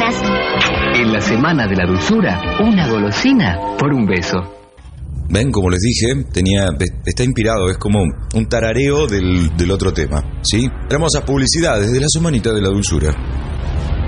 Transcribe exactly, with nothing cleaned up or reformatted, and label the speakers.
Speaker 1: golosinas.
Speaker 2: En la semana de la dulzura, una golosina por un beso.
Speaker 3: Ven, como les dije, tenía, está inspirado, es como un tarareo del, del otro tema, ¿sí? Hermosas publicidades de la semanita de la dulzura.